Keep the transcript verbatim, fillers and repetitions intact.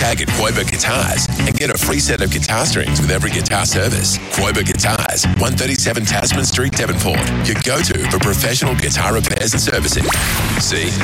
tag at Quoba Guitars and get a free set of guitar strings with every guitar service. Quoba Guitars, one thirty-seven Tasman Street, Devonport. Your go-to for professional guitar repairs and servicing. See?